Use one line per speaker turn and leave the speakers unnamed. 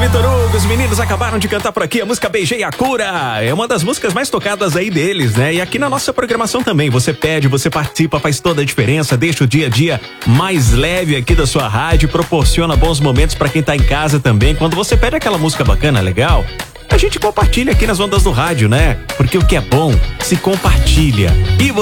Vitor Hugo, os meninos acabaram de cantar por aqui a música Beijei a Cura. É uma das músicas mais tocadas aí deles, né? E aqui na nossa programação também, você pede, você participa, faz toda a diferença, deixa o dia a dia mais leve aqui da sua rádio, proporciona bons momentos pra quem tá em casa também. Quando você pede aquela música bacana, legal, a gente compartilha aqui nas ondas do rádio, né? Porque o que é bom se compartilha. E